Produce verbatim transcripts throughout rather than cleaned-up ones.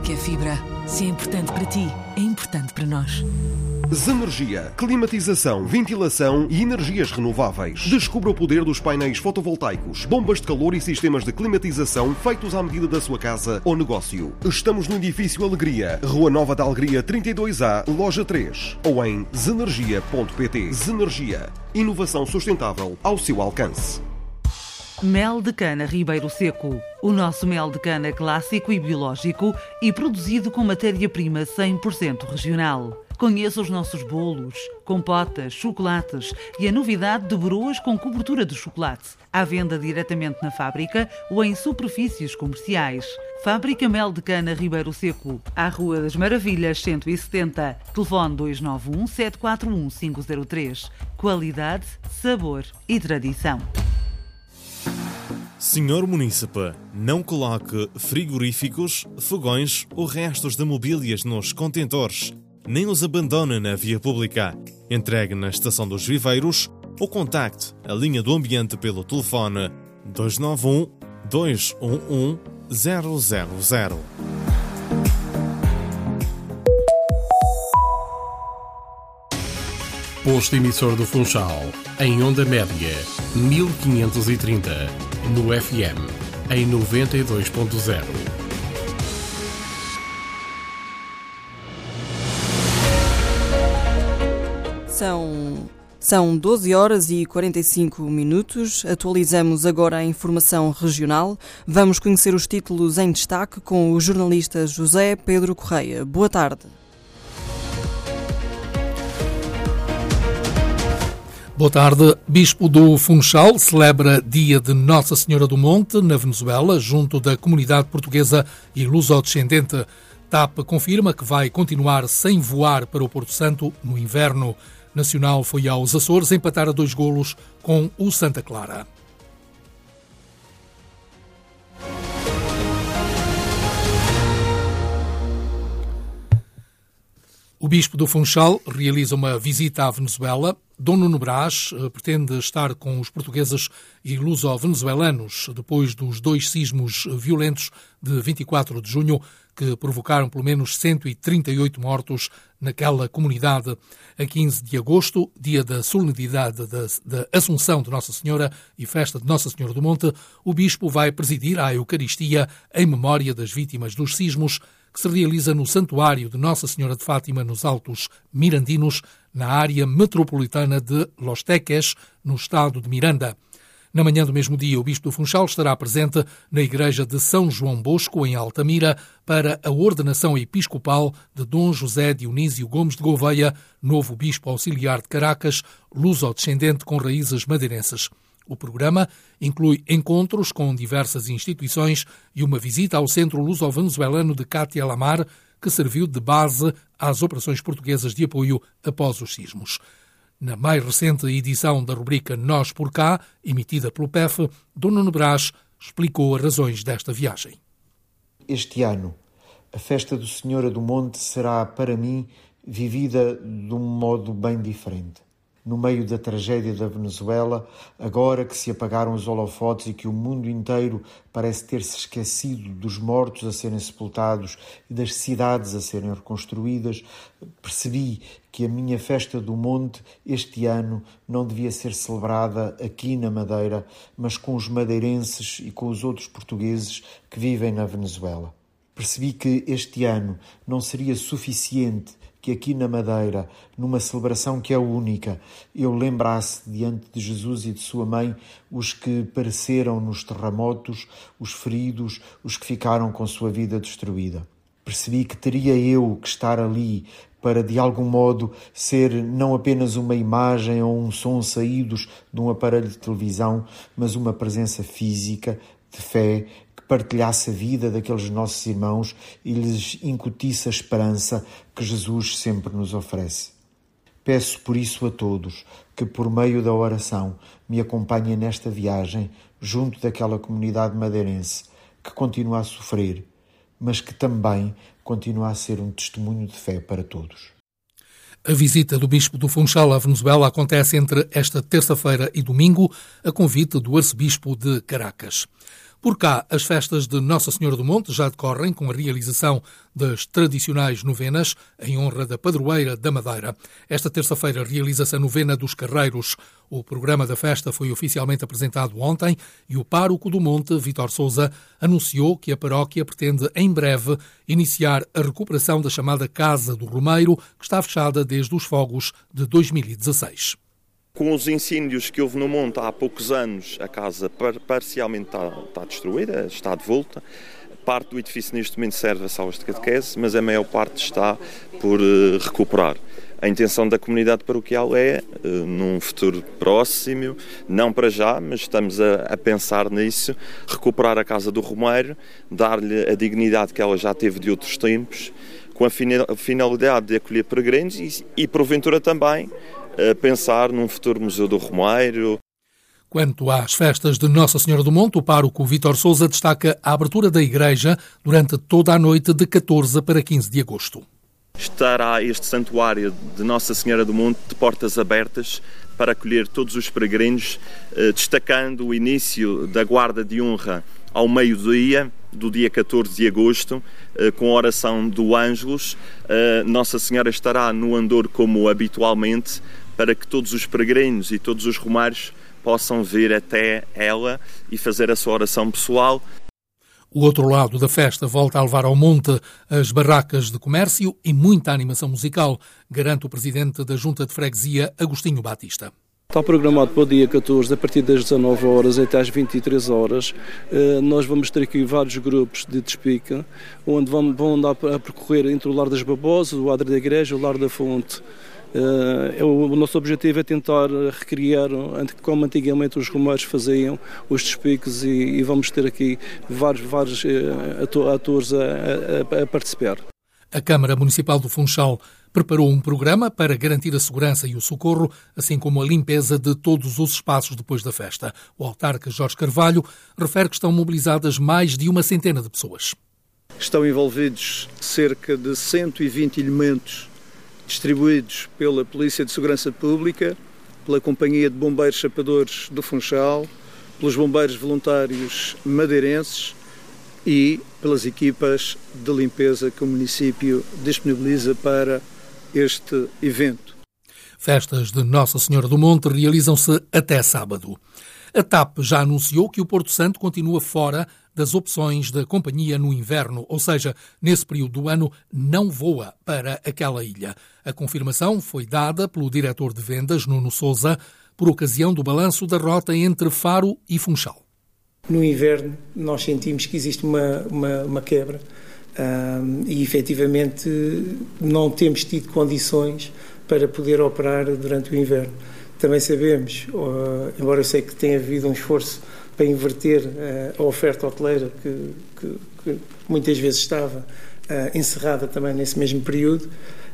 que é fibra. Se é importante para ti, é importante para nós. Zenergia, climatização, ventilação e energias renováveis. Descubra o poder dos painéis fotovoltaicos, bombas de calor e sistemas de climatização feitos à medida da sua casa ou negócio. Estamos no edifício Alegria, Rua Nova da Alegria trinta e dois A, Loja três, ou em zenergia ponto pt. Zenergia, inovação sustentável ao seu alcance. Mel de cana Ribeiro Seco. O nosso mel de cana clássico e biológico e produzido com matéria-prima cem por cento regional. Conheça os nossos bolos, compotas, chocolates e a novidade de broas com cobertura de chocolate. À venda diretamente na fábrica ou em superfícies comerciais. Fábrica Mel de Cana Ribeiro Seco, à Rua das Maravilhas cento e setenta. Telefone dois nove um, sete quatro um, cinco zero três. Qualidade, sabor e tradição. Senhor Munícipe, não coloque frigoríficos, fogões ou restos de mobílias nos contentores. Nem os abandone na via pública. Entregue na Estação dos Viveiros ou contacte a linha do ambiente pelo telefone dois nove um, dois um um, zero zero zero. Posto emissor do Funchal, em onda média, mil quinhentos e trinta, no F M, em noventa e dois ponto zero. São, são doze horas e quarenta e cinco minutos. Atualizamos agora a informação regional. Vamos conhecer os títulos em destaque com o jornalista José Pedro Correia. Boa tarde. Boa tarde. Bispo do Funchal celebra Dia de Nossa Senhora do Monte, na Venezuela, junto da comunidade portuguesa e luso-descendente. T A P confirma que vai continuar sem voar para o Porto Santo no inverno. Nacional foi aos Açores empatar a dois golos com o Santa Clara. O Bispo do Funchal realiza uma visita à Venezuela. Dom Nuno Brás pretende estar com os portugueses e luso-venezuelanos depois dos dois sismos violentos de vinte e quatro de junho que provocaram pelo menos cento e trinta e oito mortos naquela comunidade. A quinze de agosto, dia da solenidade da, da Assunção de Nossa Senhora e festa de Nossa Senhora do Monte, o Bispo vai presidir a Eucaristia em memória das vítimas dos sismos, que se realiza no Santuário de Nossa Senhora de Fátima, nos Altos Mirandinos, na área metropolitana de Los Teques, no estado de Miranda. Na manhã do mesmo dia, o Bispo do Funchal estará presente na Igreja de São João Bosco, em Altamira, para a ordenação episcopal de Dom José Dionísio Gomes de Gouveia, novo Bispo Auxiliar de Caracas, luso-descendente com raízes madeirenses. O programa inclui encontros com diversas instituições e uma visita ao Centro Luso-Venezuelano de Cátia Lamar, que serviu de base às operações portuguesas de apoio após os sismos. Na mais recente edição da rubrica Nós por Cá, emitida pelo P E F, Dom Nuno Brás explicou as razões desta viagem. Este ano, a festa do Senhora do Monte será, para mim, vivida de um modo bem diferente. No meio da tragédia da Venezuela, agora que se apagaram os holofotes e que o mundo inteiro parece ter-se esquecido dos mortos a serem sepultados e das cidades a serem reconstruídas, percebi que a minha festa do Monte este ano não devia ser celebrada aqui na Madeira, mas com os madeirenses e com os outros portugueses que vivem na Venezuela. Percebi que este ano não seria suficiente que aqui na Madeira, numa celebração que é única, eu lembrasse diante de Jesus e de sua mãe os que pereceram nos terremotos, os feridos, os que ficaram com sua vida destruída. Percebi que teria eu que estar ali para, de algum modo, ser não apenas uma imagem ou um som saídos de um aparelho de televisão, mas uma presença física, de fé, partilhasse a vida daqueles nossos irmãos e lhes incutisse a esperança que Jesus sempre nos oferece. Peço por isso a todos que, por meio da oração, me acompanhem nesta viagem junto daquela comunidade madeirense que continua a sofrer, mas que também continua a ser um testemunho de fé para todos. A visita do Bispo do Funchal à Venezuela acontece entre esta terça-feira e domingo, a convite do Arcebispo de Caracas. Por cá, as festas de Nossa Senhora do Monte já decorrem com a realização das tradicionais novenas em honra da padroeira da Madeira. Esta terça-feira realiza-se a novena dos Carreiros. O programa da festa foi oficialmente apresentado ontem e o pároco do Monte, Vítor Sousa, anunciou que a paróquia pretende em breve iniciar a recuperação da chamada Casa do Romeiro, que está fechada desde os fogos de dois mil e dezasseis. Com os incêndios que houve no Monte há poucos anos, a casa parcialmente está, está destruída, está de volta. Parte do edifício neste momento serve a salas de catequese, mas a maior parte está por uh, recuperar. A intenção da comunidade paroquial é, uh, num futuro próximo, não para já, mas estamos a, a pensar nisso, recuperar a Casa do Romeiro, dar-lhe a dignidade que ela já teve de outros tempos, com a finalidade de acolher peregrinos e, e porventura também, a pensar num futuro Museu do Romeiro. Quanto às festas de Nossa Senhora do Monte, o pároco Vítor Sousa destaca a abertura da igreja durante toda a noite de catorze para quinze de agosto. Estará este santuário de Nossa Senhora do Monte de portas abertas para acolher todos os peregrinos, destacando o início da guarda de honra ao meio-dia, do dia catorze de agosto, com a oração do Ângelus. Nossa Senhora estará no andor como habitualmente, para que todos os peregrinos e todos os romários possam vir até ela e fazer a sua oração pessoal. O outro lado da festa volta a levar ao monte as barracas de comércio e muita animação musical, garante o presidente da Junta de Freguesia, Agostinho Batista. Está programado para o dia catorze, a partir das dezanove horas até às vinte e três horas. Nós vamos ter aqui vários grupos de despique, onde vão andar a percorrer entre o Lar das Babosas, o Adro da Igreja e o Lar da Fonte. O nosso objetivo é tentar recriar como antigamente os romanos faziam os despiques e vamos ter aqui vários, vários atores a, a, a participar. A Câmara Municipal do Funchal preparou um programa para garantir a segurança e o socorro, assim como a limpeza de todos os espaços depois da festa. O autarca Jorge Carvalho refere que estão mobilizadas mais de uma centena de pessoas. Estão envolvidos cerca de cento e vinte elementos distribuídos pela Polícia de Segurança Pública, pela Companhia de Bombeiros Chapadores do Funchal, pelos bombeiros voluntários madeirenses e pelas equipas de limpeza que o município disponibiliza para este evento. Festas de Nossa Senhora do Monte realizam-se até sábado. A T A P já anunciou que o Porto Santo continua fora das opções da companhia no inverno, ou seja, nesse período do ano não voa para aquela ilha. A confirmação foi dada pelo diretor de vendas, Nuno Sousa, por ocasião do balanço da rota entre Faro e Funchal. No inverno nós sentimos que existe uma, uma, uma quebra um, e efetivamente não temos tido condições para poder operar durante o inverno. Também sabemos, uh, embora eu sei que tenha havido um esforço para inverter uh, a oferta hoteleira que, que, que muitas vezes estava uh, encerrada também nesse mesmo período,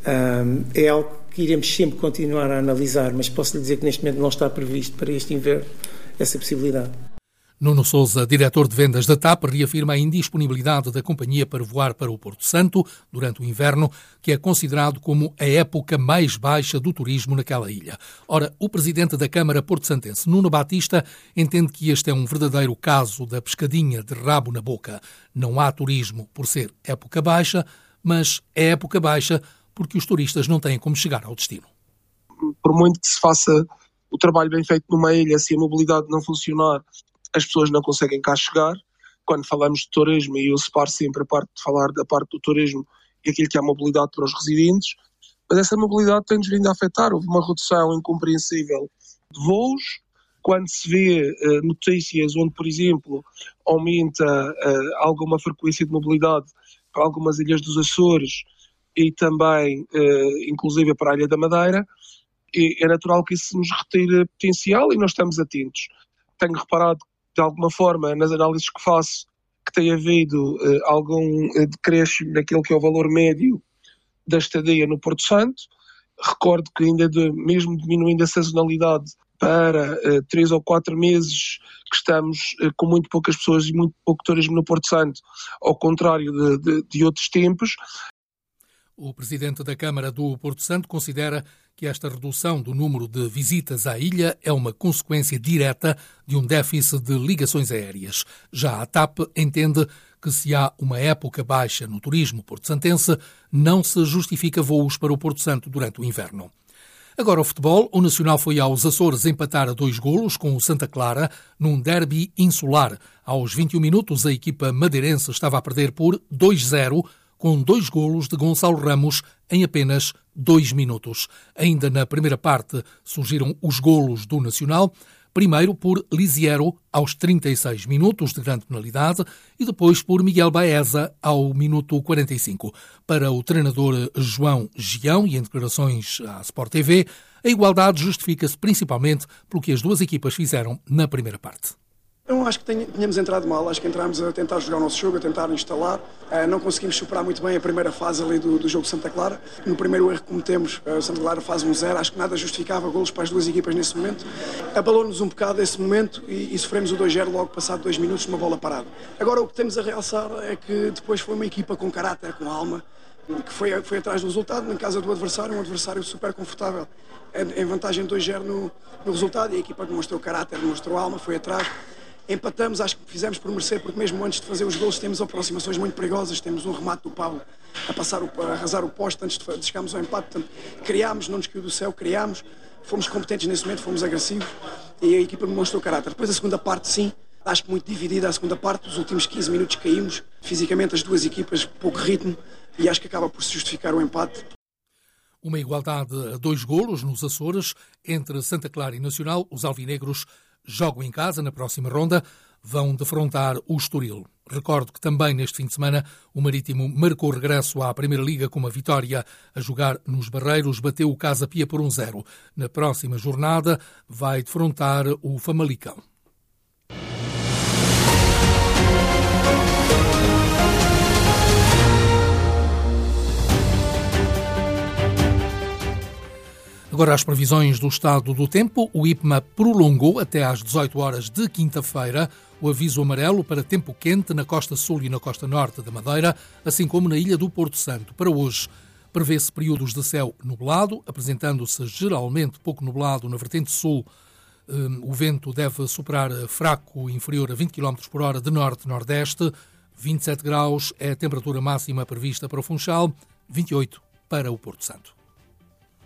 uh, é algo que iremos sempre continuar a analisar, mas posso lhe dizer que neste momento não está previsto para este inverno essa possibilidade. Nuno Sousa, diretor de vendas da T A P, reafirma a indisponibilidade da companhia para voar para o Porto Santo durante o inverno, que é considerado como a época mais baixa do turismo naquela ilha. Ora, o presidente da Câmara porto-santense, Nuno Batista, entende que este é um verdadeiro caso da pescadinha de rabo na boca. Não há turismo por ser época baixa, mas é época baixa porque os turistas não têm como chegar ao destino. Por muito que se faça o trabalho bem feito numa ilha, se a mobilidade não funcionar, as pessoas não conseguem cá chegar. Quando falamos de turismo, e eu separo sempre a parte de falar da parte do turismo e aquilo que é a mobilidade para os residentes, mas essa mobilidade tem-nos vindo a afetar. Houve uma redução incompreensível de voos. Quando se vê uh, notícias onde, por exemplo, aumenta uh, alguma frequência de mobilidade para algumas ilhas dos Açores e também, uh, inclusive, para a Ilha da Madeira, e é natural que isso nos retire potencial e nós estamos atentos. Tenho reparado, de alguma forma, nas análises que faço, que tem havido uh, algum uh, decréscimo naquilo que é o valor médio da estadia no Porto Santo. Recordo que ainda, de, mesmo diminuindo a sazonalidade para uh, três ou quatro meses, que estamos uh, com muito poucas pessoas e muito pouco turismo no Porto Santo, ao contrário de, de, de outros tempos. O presidente da Câmara do Porto Santo considera que esta redução do número de visitas à ilha é uma consequência direta de um déficit de ligações aéreas. Já a TAP entende que se há uma época baixa no turismo porto-santense, não se justifica voos para o Porto Santo durante o inverno. Agora o futebol, o Nacional foi aos Açores empatar a dois golos com o Santa Clara num derby insular. Aos vinte e um minutos a equipa madeirense estava a perder por dois zero, com dois golos de Gonçalo Ramos em apenas dois minutos. Ainda na primeira parte surgiram os golos do Nacional, primeiro por Lisiero aos trinta e seis minutos de grande penalidade e depois por Miguel Baeza ao minuto quarenta e cinco. Para o treinador João Gião e em declarações à Sport T V, a igualdade justifica-se principalmente pelo que as duas equipas fizeram na primeira parte. Eu acho que tínhamos entrado mal, acho que entramos a tentar jogar o nosso jogo, a tentar instalar. Não conseguimos superar muito bem a primeira fase ali do, do jogo de Santa Clara. No primeiro erro que cometemos, o Santa Clara faz um zero, acho que nada justificava golos para as duas equipas nesse momento. Abalou-nos um bocado esse momento e, e sofremos o dois zero logo passado dois minutos de uma bola parada. Agora o que temos a realçar é que depois foi uma equipa com caráter, com alma, que foi, foi atrás do resultado, na casa do adversário, um adversário super confortável, em vantagem de dois zero no, no resultado, e a equipa demonstrou caráter, demonstrou alma, foi atrás. Empatamos, acho que fizemos por merecer, porque mesmo antes de fazer os gols temos aproximações muito perigosas, temos um remate do Pablo a, passar o, a arrasar o poste antes de, de chegarmos ao empate, portanto, criámos, não nos caiu do céu, criámos, fomos competentes nesse momento, fomos agressivos e a equipa demonstrou caráter. Depois a segunda parte sim, acho que muito dividida a segunda parte, os últimos quinze minutos caímos, fisicamente as duas equipas, pouco ritmo, e acho que acaba por se justificar o empate. Uma igualdade a dois golos nos Açores entre Santa Clara e Nacional. Os alvinegros jogam em casa na próxima ronda, vão defrontar o Estoril. Recordo que também neste fim de semana o Marítimo marcou regresso à Primeira Liga com uma vitória a jogar nos Barreiros, bateu o Casa Pia por um zero. Na próxima jornada vai defrontar o Famalicão. Agora as previsões do estado do tempo. O I P M A prolongou até às dezoito horas de quinta-feira o aviso amarelo para tempo quente na costa sul e na costa norte da Madeira, assim como na ilha do Porto Santo. Para hoje, prevê-se períodos de céu nublado, apresentando-se geralmente pouco nublado na vertente sul. O vento deve superar fraco inferior a vinte quilómetros por hora de norte-nordeste. vinte e sete graus é a temperatura máxima prevista para o Funchal, vinte e oito para o Porto Santo.